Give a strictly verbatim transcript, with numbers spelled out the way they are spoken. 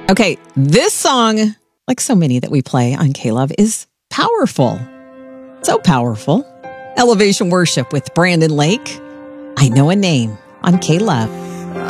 Okay, this song, like so many that we play on K-Love, is powerful. So powerful. Elevation Worship with Brandon Lake. I Know a Name on K-Love.